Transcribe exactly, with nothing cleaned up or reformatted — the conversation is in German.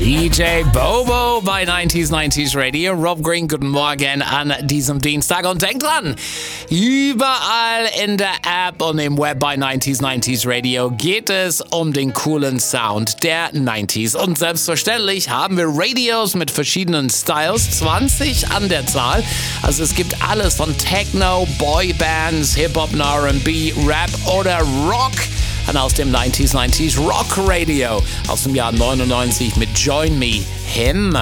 D J Bobo bei neunzig neunzig Radio. Rob Green, guten Morgen an diesem Dienstag. Und denkt dran, überall in der App und im Web bei neunzig neunzig Radio geht es um den coolen Sound der neunziger. Und selbstverständlich haben wir Radios mit verschiedenen Styles, zwanzig an der Zahl. Also es gibt alles von Techno, Boybands, Hip-Hop, R and B, Rap oder Rock. Und aus dem neunzig neunzig Rock Radio aus dem Jahr neunundneunzig mit Join Me Him.